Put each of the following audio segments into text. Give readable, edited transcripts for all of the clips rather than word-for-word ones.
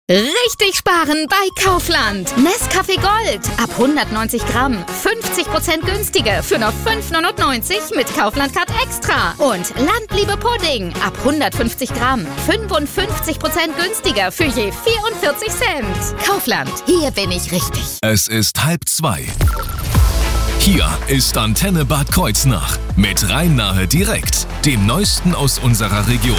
Richtig sparen bei Kaufland. Nescafé Gold ab 190 Gramm. 50% günstiger für nur 5,99 mit Kaufland Card Extra. Und Landliebe Pudding ab 150 Gramm. 55% günstiger für je 44 Cent. Kaufland, hier bin ich richtig. Es ist 1:30. Hier ist Antenne Bad Kreuznach mit Rhein-Nahe direkt, dem Neuesten aus unserer Region.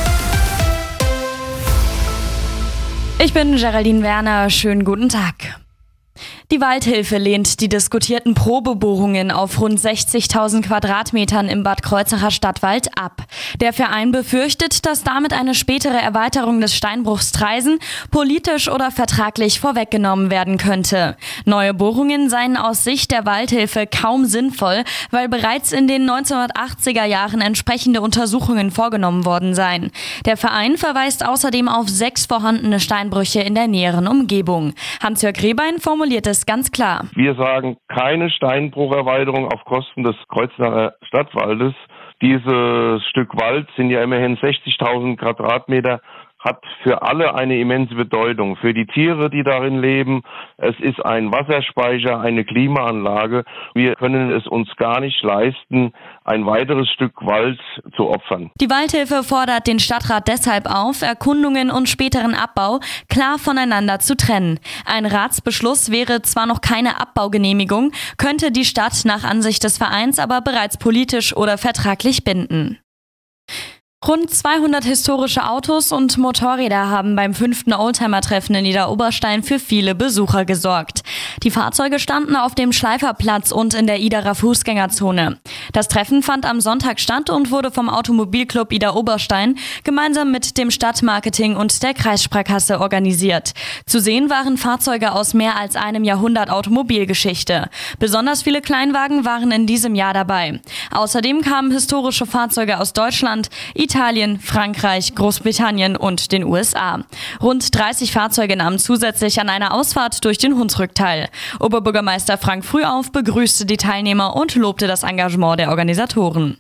Ich bin Geraldine Werner, schönen guten Tag. Die Waldhilfe lehnt die diskutierten Probebohrungen auf rund 60.000 Quadratmetern im Bad Kreuznacher Stadtwald ab. Der Verein befürchtet, dass damit eine spätere Erweiterung des Steinbruchs Traisen politisch oder vertraglich vorweggenommen werden könnte. Neue Bohrungen seien aus Sicht der Waldhilfe kaum sinnvoll, weil bereits in den 1980er Jahren entsprechende Untersuchungen vorgenommen worden seien. Der Verein verweist außerdem auf 6 vorhandene Steinbrüche in der näheren Umgebung. Hans-Jörg Rehbein formuliert es ganz klar. Wir sagen keine Steinbrucherweiterung auf Kosten des Kreuznacher Stadtwaldes. Dieses Stück Wald sind ja immerhin 60.000 Quadratmeter, hat für alle eine immense Bedeutung. Für die Tiere, die darin leben. Es ist ein Wasserspeicher, eine Klimaanlage. Wir können es uns gar nicht leisten, ein weiteres Stück Wald zu opfern. Die Waldhilfe fordert den Stadtrat deshalb auf, Erkundungen und späteren Abbau klar voneinander zu trennen. Ein Ratsbeschluss wäre zwar noch keine Abbaugenehmigung, könnte die Stadt nach Ansicht des Vereins aber bereits politisch oder vertraglich binden. Rund 200 historische Autos und Motorräder haben beim 5. Oldtimer-Treffen in Idar-Oberstein für viele Besucher gesorgt. Die Fahrzeuge standen auf dem Schleiferplatz und in der Iderer Fußgängerzone. Das Treffen fand am Sonntag statt und wurde vom Automobilclub Idar-Oberstein gemeinsam mit dem Stadtmarketing und der Kreissparkasse organisiert. Zu sehen waren Fahrzeuge aus mehr als einem Jahrhundert Automobilgeschichte. Besonders viele Kleinwagen waren in diesem Jahr dabei. Außerdem kamen historische Fahrzeuge aus Deutschland, Italien, Frankreich, Großbritannien und den USA. Rund 30 Fahrzeuge nahmen zusätzlich an einer Ausfahrt durch den Hunsrück teil. Oberbürgermeister Frank Frühauf begrüßte die Teilnehmer und lobte das Engagement der Organisatoren.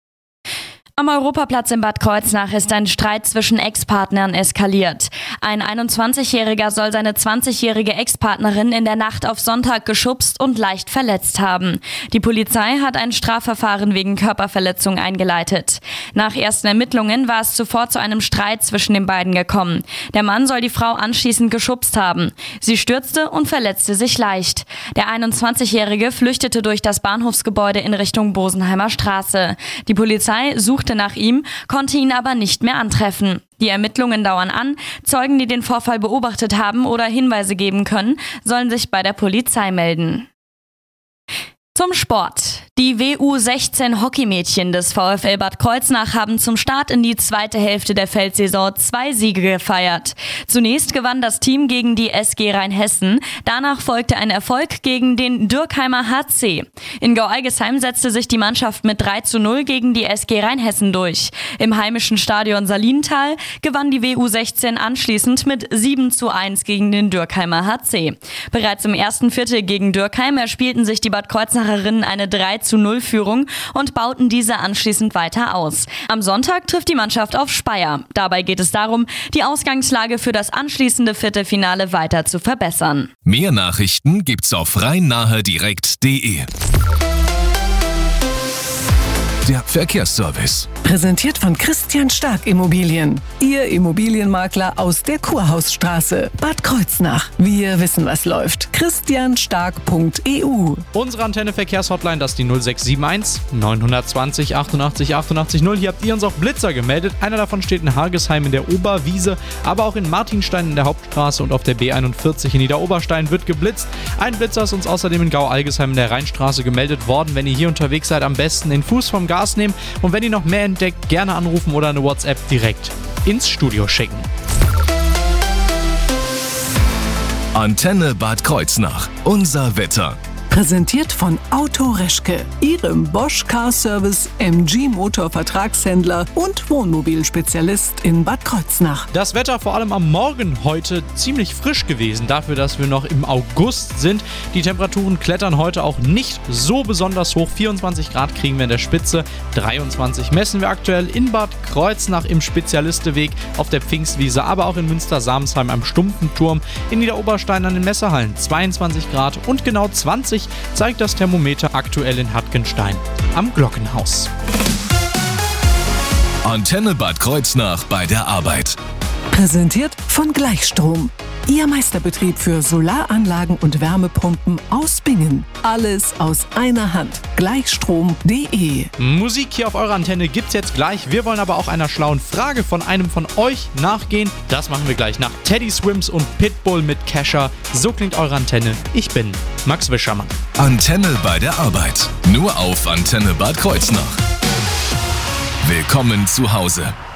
Am Europaplatz in Bad Kreuznach ist ein Streit zwischen Ex-Partnern eskaliert. Ein 21-Jähriger soll seine 20-jährige Ex-Partnerin in der Nacht auf Sonntag geschubst und leicht verletzt haben. Die Polizei hat ein Strafverfahren wegen Körperverletzung eingeleitet. Nach ersten Ermittlungen war es zuvor zu einem Streit zwischen den beiden gekommen. Der Mann soll die Frau anschließend geschubst haben. Sie stürzte und verletzte sich leicht. Der 21-Jährige flüchtete durch das Bahnhofsgebäude in Richtung Bosenheimer Straße. Die Polizei suchte nach ihm, konnte ihn aber nicht mehr antreffen. Die Ermittlungen dauern an. Zeugen, die den Vorfall beobachtet haben oder Hinweise geben können, sollen sich bei der Polizei melden. Zum Sport. Die WU16 Hockeymädchen des VfL Bad Kreuznach haben zum Start in die zweite Hälfte der Feldsaison 2 Siege gefeiert. Zunächst gewann das Team gegen die SG Rheinhessen. Danach folgte ein Erfolg gegen den Dürkheimer HC. In Gau-Algesheim setzte sich die Mannschaft mit 3:0 gegen die SG Rheinhessen durch. Im heimischen Stadion Salintal gewann die WU16 anschließend mit 7:1 gegen den Dürkheimer HC. Bereits im ersten Viertel gegen Dürkheim erspielten sich die Bad Kreuznacherinnen eine 3:0-Führung und bauten diese anschließend weiter aus. Am Sonntag trifft die Mannschaft auf Speyer. Dabei geht es darum, die Ausgangslage für das anschließende Viertelfinale weiter zu verbessern. Mehr Nachrichten gibt's auf rhein-nahe-direkt.de. Der Verkehrsservice. Präsentiert von Christian Stark Immobilien. Ihr Immobilienmakler aus der Kurhausstraße, Bad Kreuznach. Wir wissen, was läuft. christianstark.eu. Unsere Antenne-Verkehrshotline, das ist die 0671 920 88 88 0. Hier habt ihr uns auch Blitzer gemeldet. Einer davon steht in Hargesheim in der Oberwiese, aber auch in Martinstein in der Hauptstraße und auf der B41 in Niederoberstein wird geblitzt. Ein Blitzer ist uns außerdem in Gau-Algesheim in der Rheinstraße gemeldet worden. Wenn ihr hier unterwegs seid, am besten den Fuß vom Gas nehmen und wenn ihr noch mehr entdeckt, gerne anrufen oder eine WhatsApp direkt ins Studio schicken. Antenne Bad Kreuznach. Unser Wetter. Präsentiert von Auto Reschke, Ihrem Bosch Car Service MG Motor Vertragshändler und Wohnmobilspezialist in Bad Kreuznach. Das Wetter vor allem am Morgen heute ziemlich frisch gewesen, dafür, dass wir noch im August sind. Die Temperaturen klettern heute auch nicht so besonders hoch. 24 Grad kriegen wir in der Spitze, 23 messen wir aktuell in Bad Kreuznach im Spezialisteweg, auf der Pfingstwiese, aber auch in Münster-Samensheim am Stumpfenturm, in Niederoberstein an den Messehallen 22 Grad und genau 20 zeigt das Thermometer aktuell in Hattgenstein am Glockenhaus. Antenne Bad Kreuznach bei der Arbeit. Präsentiert von Gleichstrom. Ihr Meisterbetrieb für Solaranlagen und Wärmepumpen aus Bingen. Alles aus einer Hand. Gleichstrom.de. Musik hier auf eurer Antenne gibt's jetzt gleich. Wir wollen aber auch einer schlauen Frage von einem von euch nachgehen. Das machen wir gleich nach Teddy Swims und Pitbull mit Kesha. So klingt eure Antenne. Ich bin Max Wischermann. Antenne bei der Arbeit. Nur auf Antenne Bad Kreuznach. Willkommen zu Hause.